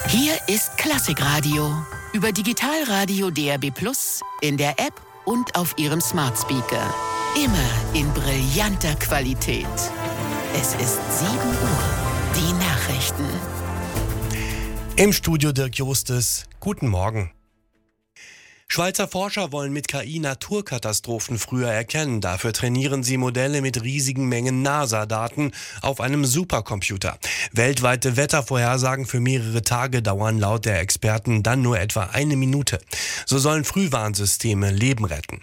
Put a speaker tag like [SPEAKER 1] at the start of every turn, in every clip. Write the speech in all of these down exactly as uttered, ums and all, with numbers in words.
[SPEAKER 1] Hier ist Klassikradio über Digitalradio D A B plus, in der App und auf Ihrem Smart Speaker. Immer in brillanter Qualität. Es ist sieben Uhr. Die Nachrichten.
[SPEAKER 2] Im Studio Dirk Justes. Guten Morgen. Schweizer Forscher wollen mit K I Naturkatastrophen früher erkennen. Dafür trainieren sie Modelle mit riesigen Mengen NASA-Daten auf einem Supercomputer. Weltweite Wettervorhersagen für mehrere Tage dauern laut der Experten dann nur etwa eine Minute. So sollen Frühwarnsysteme Leben retten.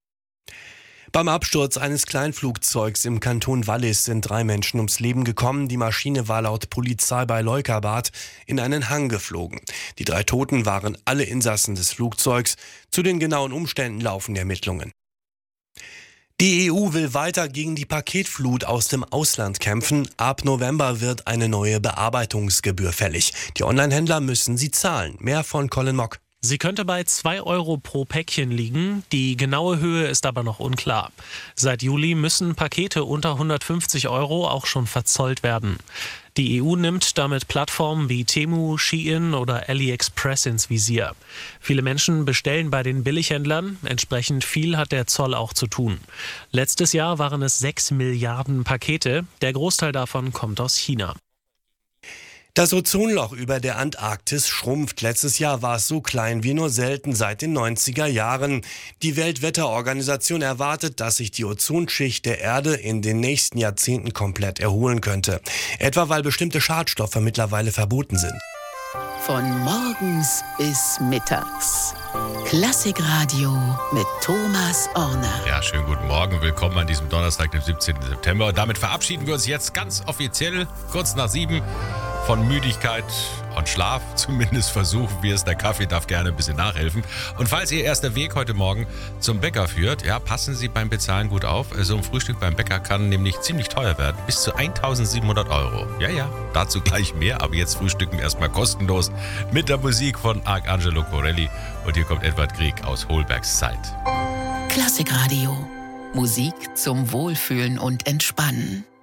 [SPEAKER 2] Beim Absturz eines Kleinflugzeugs im Kanton Wallis sind drei Menschen ums Leben gekommen. Die Maschine war laut Polizei bei Leukabad in einen Hang geflogen. Die drei Toten waren alle Insassen des Flugzeugs. Zu den genauen Umständen laufen Ermittlungen. Die E U will weiter gegen die Paketflut aus dem Ausland kämpfen. Ab November wird eine neue Bearbeitungsgebühr fällig. Die Onlinehändler müssen sie zahlen. Mehr von Colin Mock.
[SPEAKER 3] Sie könnte bei zwei Euro pro Päckchen liegen. Die genaue Höhe ist aber noch unklar. Seit Juli müssen Pakete unter hundertfünfzig Euro auch schon verzollt werden. Die E U nimmt damit Plattformen wie Temu, Shein oder AliExpress ins Visier. Viele Menschen bestellen bei den Billighändlern. Entsprechend viel hat der Zoll auch zu tun. Letztes Jahr waren es sechs Milliarden Pakete. Der Großteil davon kommt aus China.
[SPEAKER 2] Das Ozonloch über der Antarktis schrumpft. Letztes Jahr war es so klein wie nur selten seit den neunziger Jahren. Die Weltwetterorganisation erwartet, dass sich die Ozonschicht der Erde in den nächsten Jahrzehnten komplett erholen könnte. Etwa weil bestimmte Schadstoffe mittlerweile verboten sind.
[SPEAKER 1] Von morgens bis mittags. Klassikradio mit Thomas Orner.
[SPEAKER 4] Ja, schönen guten Morgen. Willkommen an diesem Donnerstag, dem siebzehnten September. Und damit verabschieden wir uns jetzt ganz offiziell kurz nach sieben von Müdigkeit und Schlaf. Zumindest versuchen wir es. Der Kaffee darf gerne ein bisschen nachhelfen. Und falls Ihr erster Weg heute Morgen zum Bäcker führt, ja, passen Sie beim Bezahlen gut auf. So ein Frühstück beim Bäcker kann nämlich ziemlich teuer werden. Bis zu eintausendsiebenhundert Euro. Ja, ja, dazu gleich mehr. Aber jetzt frühstücken wir erstmal kostenlos mit der Musik von Arcangelo Corelli. Und hier kommt Edward Grieg aus Holbergs Zeit.
[SPEAKER 1] Klassikradio. Musik zum Wohlfühlen und Entspannen.